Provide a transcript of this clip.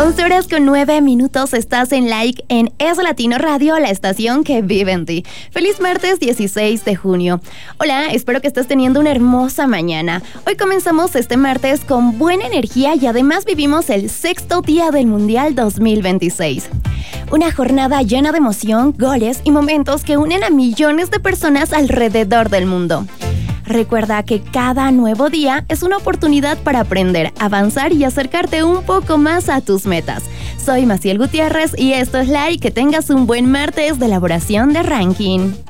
11:09. Estás en Like en Es Latino Radio, la estación que vive en ti. Feliz martes 16 de junio. Hola, espero que estés teniendo una hermosa mañana. Hoy comenzamos este martes con buena energía y además vivimos el sexto día del Mundial 2026. Una jornada llena de emoción, goles y momentos que unen a millones de personas alrededor del mundo. Recuerda que cada nuevo día es una oportunidad para aprender, avanzar y acercarte un poco más a tus metas. Soy Maciel Gutiérrez y esto es Like. Que tengas un buen martes de elaboración de ranking.